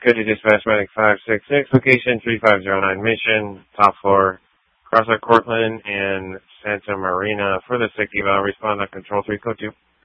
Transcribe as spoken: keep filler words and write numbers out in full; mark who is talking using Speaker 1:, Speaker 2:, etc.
Speaker 1: Good to dispatch medic five six six, location three five zero nine Mission, top floor, Crossroad Cortland and Santa Marina for the sick eval. Respond on control three code two.